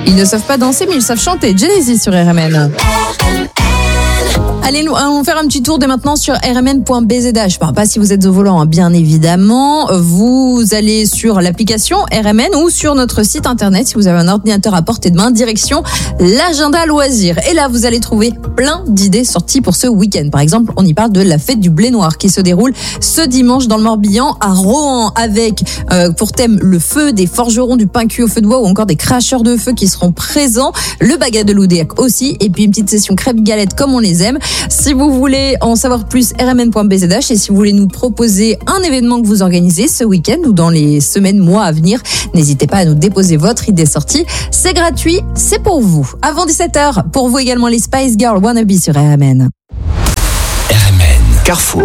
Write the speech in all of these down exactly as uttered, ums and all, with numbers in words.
Ils ne savent pas danser, mais ils savent chanter. Genesis sur R M N. Allez, nous allons faire un petit tour dès maintenant sur r m n point b z h. Je ne parle pas si vous êtes au volant, hein, bien évidemment. Vous allez sur l'application R M N ou sur notre site internet si vous avez un ordinateur à portée de main, direction l'agenda loisirs. Et là, vous allez trouver plein d'idées sorties pour ce week-end. Par exemple, on y parle de la fête du blé noir qui se déroule ce dimanche dans le Morbihan à Rohan avec euh, pour thème le feu, des forgerons, du pain cuit au feu de bois ou encore des cracheurs de feu qui seront présents. Le bagad de Loudéac aussi et puis une petite session crêpes galettes comme on les aime. Si vous voulez en savoir plus, r m n point b z h et si vous voulez nous proposer un événement que vous organisez ce week-end ou dans les semaines, mois à venir, n'hésitez pas à nous déposer votre idée sortie. C'est gratuit, c'est pour vous. Avant dix-sept heures, pour vous également les Spice Girls Wannabe sur R M N. R M N Carrefour.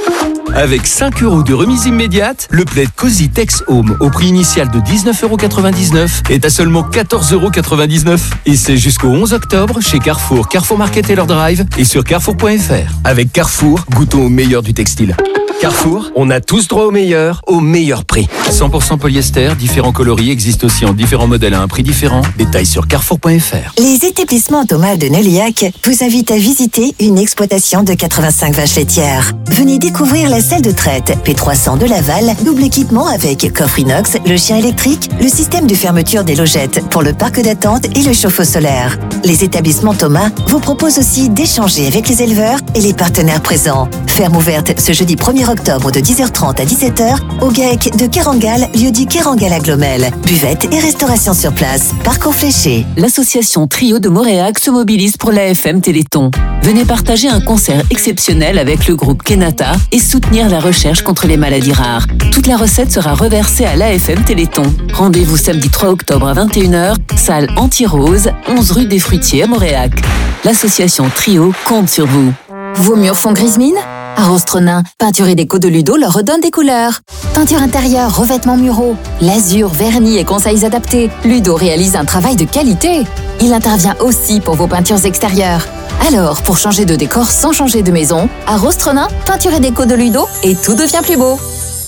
Avec cinq euros de remise immédiate, le plaid Cozy Tex Home au prix initial de dix-neuf euros quatre-vingt-dix-neuf est à seulement quatorze euros quatre-vingt-dix-neuf. Et c'est jusqu'au onze octobre chez Carrefour, Carrefour Market Taylor Drive et sur carrefour point f r. Avec Carrefour, goûtons au meilleur du textile. Carrefour, on a tous droit au meilleur, au meilleur prix. cent pour cent polyester, différents coloris existent aussi en différents modèles à un prix différent. Détails sur carrefour point f r. Les établissements Thomas de Neuliac vous invitent à visiter une exploitation de quatre-vingt-cinq vaches laitières. Venez découvrir la salle de traite P trois cents de Laval, double équipement avec coffre inox, le chien électrique, le système de fermeture des logettes pour le parc d'attente et le chauffe-eau solaire. Les établissements Thomas vous proposent aussi d'échanger avec les éleveurs et les partenaires présents. Ferme ouverte ce jeudi premier octobre de dix heures trente à dix-sept heures au GAEC de Kerangal, lieu-dit Kerangal à Glomel. Buvette et restauration sur place. Parcours fléché. L'association Trio de Moréac se mobilise pour l'A F M Téléthon. Venez partager un concert exceptionnel avec le groupe Kenata et soutenir la recherche contre les maladies rares. Toute la recette sera reversée à l'A F M Téléthon. Rendez-vous samedi trois octobre à vingt et une heures, salle Anti-Rose, onze rue des Fruitiers à Moréac. L'association Trio compte sur vous. Vos murs font grise mine ? À Rostronin, Peinture et Déco de Ludo leur redonne des couleurs. Peinture intérieure, revêtements muraux, lasure, vernis et conseils adaptés. Ludo réalise un travail de qualité. Il intervient aussi pour vos peintures extérieures. Alors, pour changer de décor sans changer de maison, à Rostronin, Peinture et Déco de Ludo et tout devient plus beau.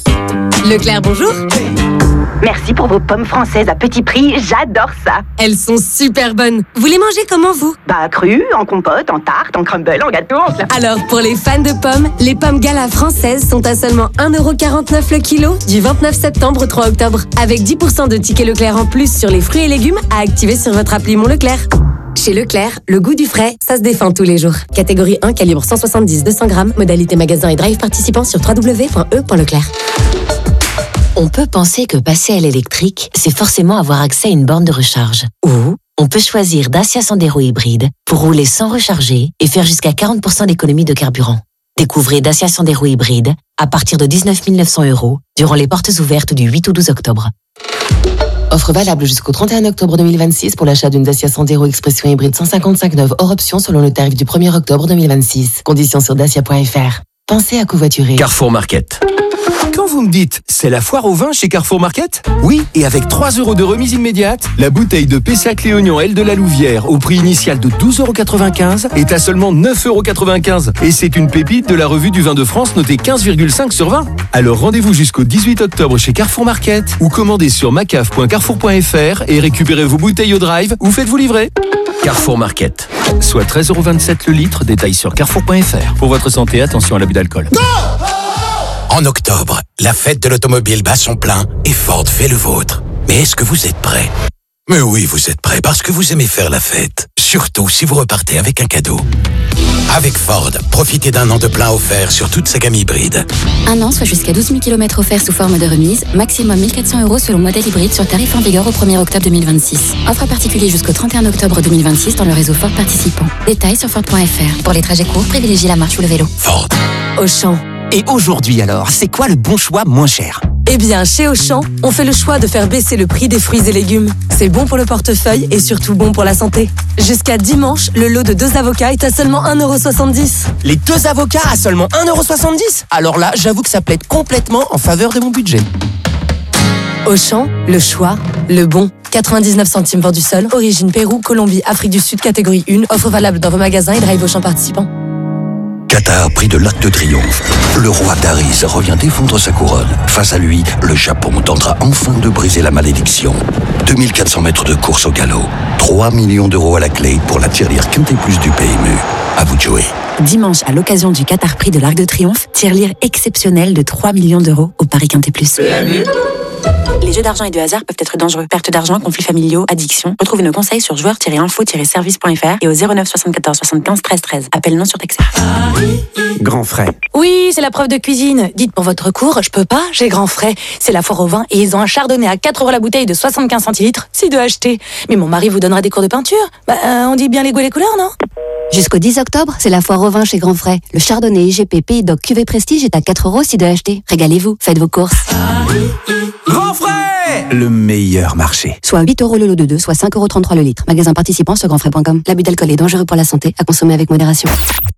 Leclerc, bonjour. Merci pour vos pommes françaises à petit prix, j'adore ça. Elles sont super bonnes. Vous les mangez comment, vous ? Bah crues, en compote, en tarte, en crumble, en gâteau, en fleur. Alors, pour les fans de pommes, les pommes Gala françaises sont à seulement un euro quarante-neuf le kilo du vingt-neuf septembre au trois octobre. Avec dix pour cent de tickets Leclerc en plus sur les fruits et légumes à activer sur votre appli Mon Leclerc. Chez Leclerc, le goût du frais, ça se défend tous les jours. Catégorie un, calibre cent soixante-dix à deux cents grammes, modalité magasin et drive participant sur w w w point e point leclerc. On peut penser que passer à l'électrique, c'est forcément avoir accès à une borne de recharge. Ou on peut choisir Dacia Sandero hybride pour rouler sans recharger et faire jusqu'à quarante pour cent d'économie de carburant. Découvrez Dacia Sandero hybride à partir de dix-neuf mille neuf cents euros durant les portes ouvertes du huit au douze octobre. Offre valable jusqu'au trente et un octobre deux mille vingt-six pour l'achat d'une Dacia Sandero Expression hybride cent cinquante-cinq neuve hors option selon le tarif du premier octobre deux mille vingt-six. Conditions sur dacia point f r. Pensez à covoiturer. Carrefour Market. Quand vous me dites, c'est la foire au vin chez Carrefour Market ? Oui, et avec trois euros de remise immédiate, la bouteille de Pessac les Oignons L de la Louvière, au prix initial de douze euros quatre-vingt-quinze, est à seulement neuf euros quatre-vingt-quinze. Et c'est une pépite de la revue du vin de France notée quinze virgule cinq sur vingt. Alors rendez-vous jusqu'au dix-huit octobre chez Carrefour Market ou commandez sur macaf point carrefour point f r et récupérez vos bouteilles au drive ou faites-vous livrer. Carrefour Market, soit treize euros vingt-sept le litre, détail sur carrefour point f r. Pour votre santé, attention à l'abus d'alcool. En octobre, la fête de l'automobile bat son plein et Ford fait le vôtre. Mais est-ce que vous êtes prêts ? Mais oui, vous êtes prêts parce que vous aimez faire la fête. Surtout si vous repartez avec un cadeau. Avec Ford, profitez d'un an de plein offert sur toute sa gamme hybride. Un an, soit jusqu'à douze mille kilomètres offerts sous forme de remise. Maximum mille quatre cents euros selon modèle hybride sur tarif en vigueur au premier octobre deux mille vingt-six. Offre particulier jusqu'au trente et un octobre deux mille vingt-six dans le réseau Ford participant. Détails sur Ford point f r. Pour les trajets courts, privilégiez la marche ou le vélo. Ford. Auchan. Et aujourd'hui alors, c'est quoi le bon choix moins cher ? Eh bien, chez Auchan, on fait le choix de faire baisser le prix des fruits et légumes. C'est bon pour le portefeuille et surtout bon pour la santé. Jusqu'à dimanche, le lot de deux avocats est à seulement un euro soixante-dix. Les deux avocats à seulement un euro soixante-dix ? Alors là, j'avoue que ça plaide complètement en faveur de mon budget. Auchan, le choix, le bon. quatre-vingt-dix-neuf centimes vendu seul, origine Pérou, Colombie, Afrique du Sud, catégorie un. Offre valable dans vos magasins et drive Auchan participants. Qatar, prix de l'Arc de Triomphe. Le roi Darius revient défendre sa couronne. Face à lui, le Japon tentera enfin de briser la malédiction. deux mille quatre cents mètres de course au galop. trois millions d'euros à la clé pour la tirelire Quintet Plus du P M U. À vous de jouer. Dimanche, à l'occasion du Qatar Prix de l'Arc de Triomphe, tirelire exceptionnelle de trois millions d'euros au Paris Quintet Plus. Les jeux d'argent et de hasard peuvent être dangereux. Perte d'argent, conflits familiaux, addiction. Retrouvez nos conseils sur joueurs tiret info tiret service point f r et au zéro neuf soixante-quatorze soixante-quinze treize treize. Appel non surtaxé. Grand Frais. Oui, c'est la preuve de cuisine. Dites pour votre cours, je peux pas, j'ai Grand Frais. C'est la foire au vin et ils ont un chardonnay à quatre euros la bouteille de soixante-quinze centilitres. C'est de acheter. Mais mon mari vous donnera des cours de peinture. Bah, euh, on dit bien les goûts et les couleurs, non? Jusqu'au dix octobre, c'est la foire au vin chez Grand Frais. Le chardonnay I G P Pays Doc Cuvée Prestige est à quatre euros si de acheter. Régalez-vous, faites vos courses. Grand Frais, le meilleur marché. Soit huit euros le lot de deux, soit cinq euros trente-trois le litre. Magasin participant sur grandfrais point com. L'abus d'alcool est dangereux pour la santé, à consommer avec modération.